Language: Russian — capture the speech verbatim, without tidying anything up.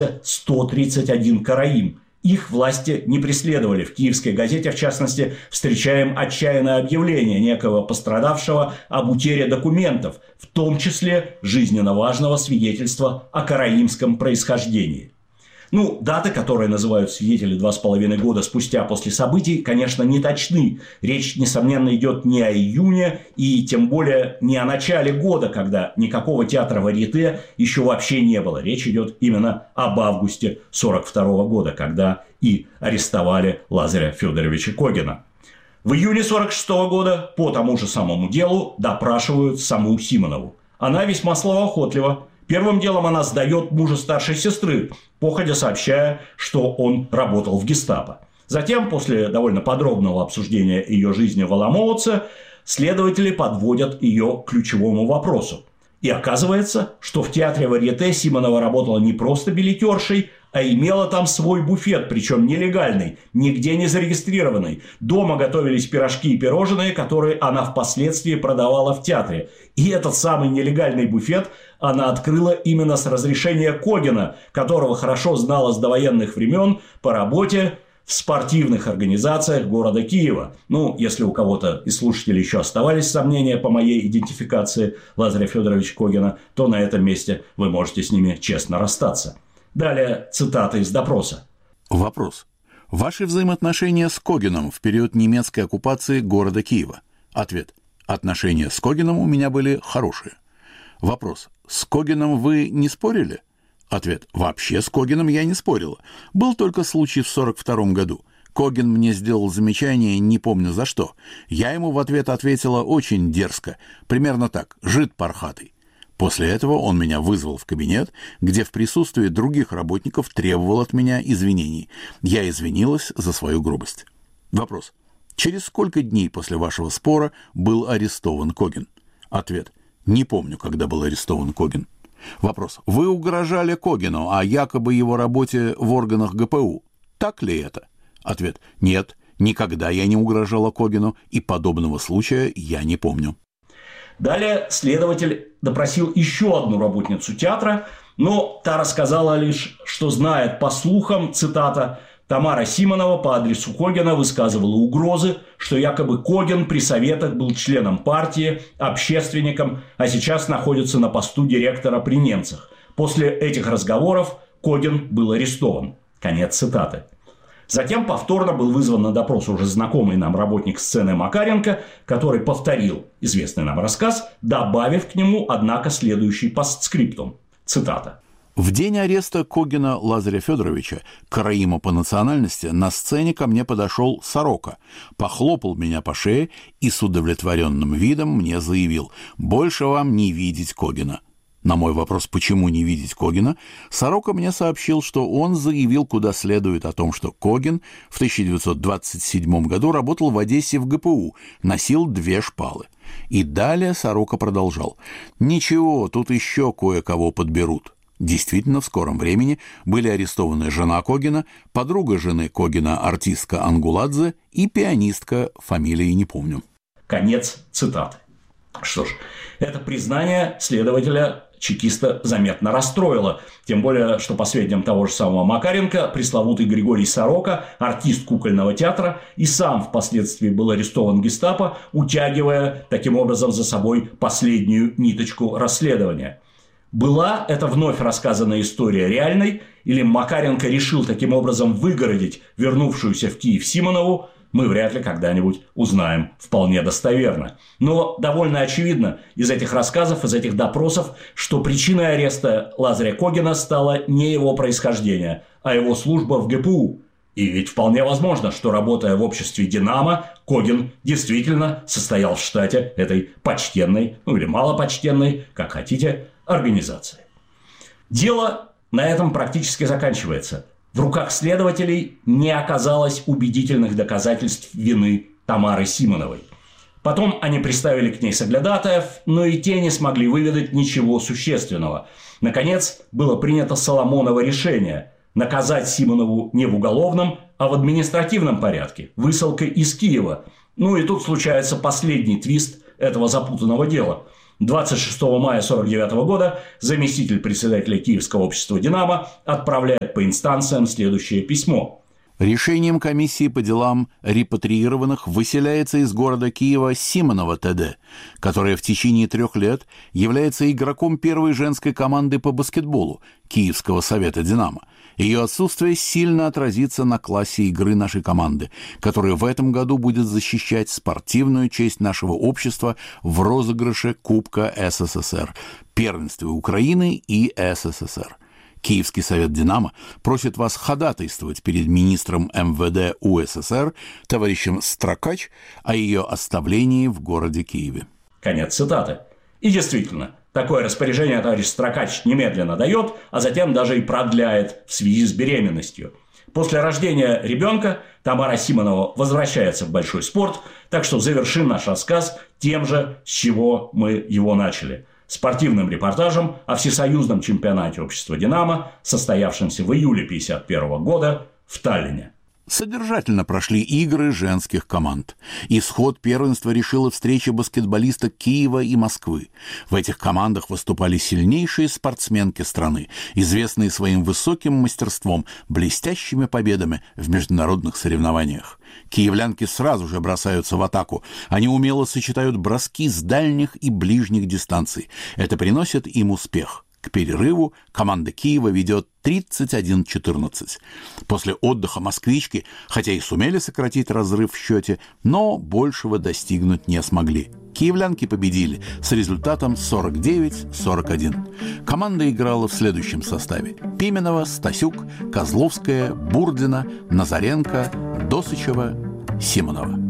сто тридцать один караим. Их власти не преследовали. В «Киевской газете», в частности, встречаем отчаянное объявление некого пострадавшего об утере документов, в том числе жизненно важного свидетельства о караимском происхождении. Ну, даты, которые называют свидетели два с половиной года спустя после событий, конечно, не точны. Речь, несомненно, идет не о июне и тем более не о начале года, когда никакого театра варьете еще вообще не было. Речь идет именно об августе сорок второго года, когда и арестовали Лазаря Федоровича Когена. В июне сорок шестого года по тому же самому делу допрашивают саму Симонову. Она весьма словоохотлива. Первым делом она сдает мужа старшей сестры, походя сообщая, что он работал в гестапо. Затем, после довольно подробного обсуждения ее жизни в Оломоуце, следователи подводят ее к ключевому вопросу. И оказывается, что в театре варьете Симонова работала не просто билетершей, а имела там свой буфет, причем нелегальный, нигде не зарегистрированный. Дома готовились пирожки и пирожные, которые она впоследствии продавала в театре. И этот самый нелегальный буфет она открыла именно с разрешения Когена, которого хорошо знала с довоенных времен по работе в спортивных организациях города Киева. Ну, если у кого-то из слушателей еще оставались сомнения по моей идентификации Лазаря Федоровича Когена, то на этом месте вы можете с ними честно расстаться. Далее цитата из допроса. Вопрос. Ваши взаимоотношения с Когеном в период немецкой оккупации города Киева? Ответ. Отношения с Когеном у меня были хорошие. Вопрос. С Когеном вы не спорили? Ответ. Вообще с Когеном я не спорила. Был только случай в сорок втором году. Коген мне сделал замечание, не помню за что. Я ему в ответ ответила очень дерзко. Примерно так. Жид пархатый. После этого он меня вызвал в кабинет, где в присутствии других работников требовал от меня извинений. Я извинилась за свою грубость. Вопрос. Через сколько дней после вашего спора был арестован Коген? Ответ. Не помню, когда был арестован Коген. Вопрос. Вы угрожали Когену о якобы его работе в органах ГПУ. Так ли это? Ответ. Нет, никогда я не угрожала Когену, и подобного случая я не помню. Далее следователь допросил еще одну работницу театра, но та рассказала лишь, что знает по слухам, цитата, Тамара Симонова по адресу Когена высказывала угрозы, что якобы Коген при советах был членом партии, общественником, а сейчас находится на посту директора при немцах. После этих разговоров Коген был арестован. Конец цитаты. Затем повторно был вызван на допрос уже знакомый нам работник сцены Макаренко, который повторил известный нам рассказ, добавив к нему, однако, следующий постскриптум. Цитата. В день ареста Когена Лазаря Федоровича, караима по национальности, на сцене ко мне подошел Сорока, похлопал меня по шее и с удовлетворенным видом мне заявил: «Больше вам не видеть Когена». На мой вопрос, почему не видеть Когена, Сорока мне сообщил, что он заявил куда следует о том, что Коген в тысяча девятьсот двадцать седьмом году работал в Одессе в ГПУ, носил две шпалы. И далее Сорока продолжал: «Ничего, тут еще кое-кого подберут». Действительно, в скором времени были арестованы жена Когена, подруга жены Когена, артистка Ангуладзе, и пианистка, фамилии не помню. Конец цитаты. Что ж, это признание следователя чекиста заметно расстроило. Тем более, что по сведениям того же самого Макаренко, пресловутый Григорий Сорока, артист кукольного театра, и сам впоследствии был арестован гестапо, утягивая таким образом за собой последнюю ниточку расследования. Была эта вновь рассказанная история реальной, или Макаренко решил таким образом выгородить вернувшуюся в Киев Симонову, мы вряд ли когда-нибудь узнаем вполне достоверно. Но довольно очевидно из этих рассказов, из этих допросов, что причиной ареста Лазаря Когена стало не его происхождение, а его служба в ГПУ. И ведь вполне возможно, что, работая в обществе «Динамо», Коген действительно состоял в штате этой почтенной, ну или малопочтенной, как хотите, организации. Дело на этом практически заканчивается. В руках следователей не оказалось убедительных доказательств вины Тамары Симоновой. Потом они приставили к ней соглядатаев, но и те не смогли выведать ничего существенного. Наконец, было принято Соломоново решение – наказать Симонову не в уголовном, а в административном порядке, высылкой из Киева. Ну и тут случается последний твист этого запутанного дела. двадцать шестого мая сорок девятого года заместитель председателя Киевского общества «Динамо» отправляет по инстанциям следующее письмо. Решением комиссии по делам репатриированных выселяется из города Киева Симонова ТД, которая в течение трех лет является игроком первой женской команды по баскетболу Киевского совета «Динамо». Ее отсутствие сильно отразится на классе игры нашей команды, которая в этом году будет защищать спортивную честь нашего общества в розыгрыше Кубка СССР, первенстве Украины и СССР. Киевский совет «Динамо» просит вас ходатайствовать перед министром эм вэ дэ УССР товарищем Строкач о ее оставлении в городе Киеве. Конец цитаты. И действительно, такое распоряжение товарищ Строкач немедленно дает, а затем даже и продляет в связи с беременностью. После рождения ребенка Тамара Симонова возвращается в большой спорт, так что завершим наш рассказ тем же, с чего мы его начали. Спортивным репортажем о всесоюзном чемпионате общества «Динамо», состоявшемся в июле тысяча девятьсот пятьдесят первого года в Таллине. Содержательно прошли игры женских команд. Исход первенства решила встреча баскетболисток Киева и Москвы. В этих командах выступали сильнейшие спортсменки страны, известные своим высоким мастерством, блестящими победами в международных соревнованиях. Киевлянки сразу же бросаются в атаку. Они умело сочетают броски с дальних и ближних дистанций. Это приносит им успех. К перерыву команда Киева ведет тридцать один четырнадцать. После отдыха москвички, хотя и сумели сократить разрыв в счете, но большего достигнуть не смогли. Киевлянки победили с результатом сорок девять сорок один. Команда играла в следующем составе: Пименова, Стасюк, Козловская, Бурдина, Назаренко, Досычева, Симонова.